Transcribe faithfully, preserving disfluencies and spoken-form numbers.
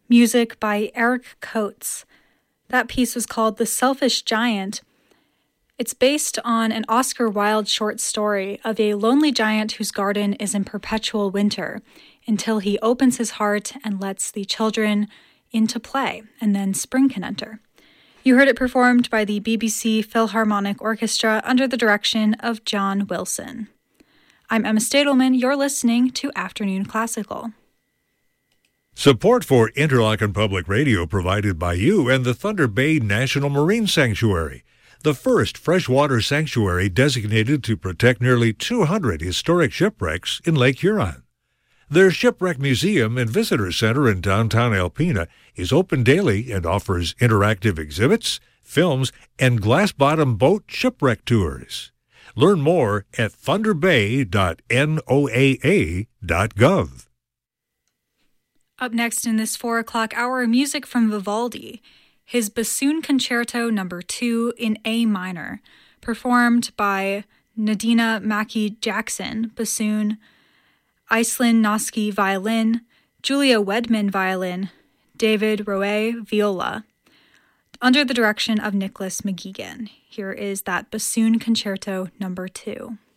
music by Eric Coates. That piece was called The Selfish Giant. It's based on an Oscar Wilde short story of a lonely giant whose garden is in perpetual winter until he opens his heart and lets the children into play, and then spring can enter. You heard it performed by the B B C Philharmonic Orchestra under the direction of John Wilson. I'm Emma Stadelman. You're listening to Afternoon Classical. Support for Interlochen Public Radio provided by you and the Thunder Bay National Marine Sanctuary, the first freshwater sanctuary designated to protect nearly two hundred historic shipwrecks in Lake Huron. Their Shipwreck Museum and Visitor Center in downtown Alpena is open daily and offers interactive exhibits, films, and glass-bottom boat shipwreck tours. Learn more at thunder bay dot N O A A dot gov. Up next in this four o'clock hour, music from Vivaldi, his Bassoon Concerto Number Two in A minor, performed by Nadina Mackie-Jackson, bassoon, Iselin Noski, violin, Julia Wedman, violin, David Roe, viola, under the direction of Nicholas McGeegan. Here is that Bassoon Concerto Number Two.